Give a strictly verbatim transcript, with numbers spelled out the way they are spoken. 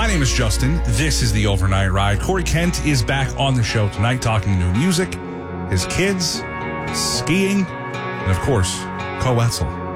name is Justin. This is the Overnight Ride. Corey Kent is back on the show tonight talking new music, his kids, skiing, and of course, Co Wetzel.